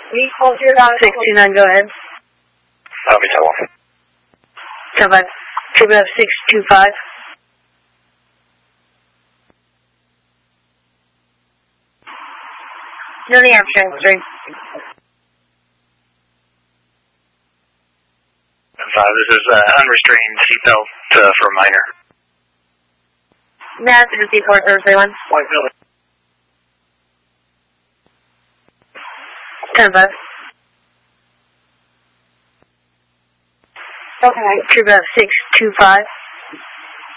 629, go ahead. Tell one. Tell 5. Trooper F 625. No, the Armstrong 3. 5, this is unrestrained seatbelt for minor. Mass receipt for 31. 10-5. Okay. Trooper F 625.